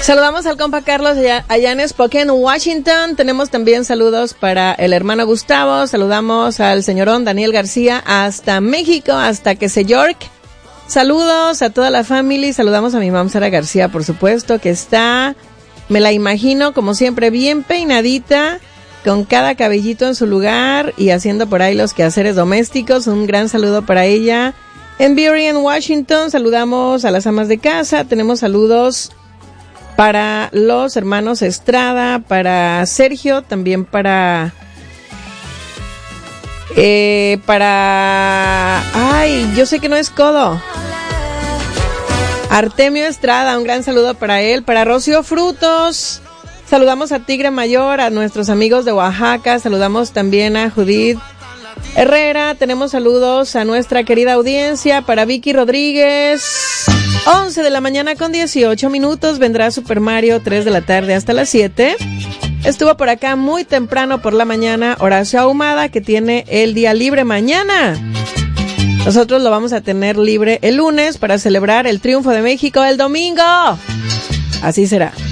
Saludamos al compa Carlos allá en Spokane, Washington. Tenemos también saludos para el hermano Gustavo. Saludamos al señorón Daniel García hasta México, hasta que se York. Saludos a toda la familia. Saludamos a mi mamá Sara García, por supuesto, que está, me la imagino, como siempre, bien peinadita, con cada cabellito en su lugar y haciendo por ahí los quehaceres domésticos. Un gran saludo para ella. En Burien, Washington, saludamos a las amas de casa. Tenemos saludos para los hermanos Estrada, para Sergio, también para... Ay, yo sé que no es Codo. Artemio Estrada, un gran saludo para él. Para Rocío Frutos, saludamos a Tigre Mayor, a nuestros amigos de Oaxaca. Saludamos también a Judith Herrera. Tenemos saludos a nuestra querida audiencia. Para Vicky Rodríguez, 11 de la mañana con 18 minutos. Vendrá Super Mario, 3 de la tarde hasta las 7. Estuvo por acá muy temprano por la mañana Horacio Ahumada, que tiene el día libre mañana. Nosotros lo vamos a tener libre el lunes para celebrar el triunfo de México el domingo. Así será.